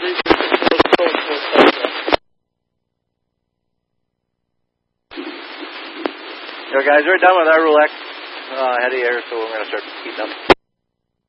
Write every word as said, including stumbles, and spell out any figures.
So guys, we're done with our roulette uh, head of air, so we're going to start heating up.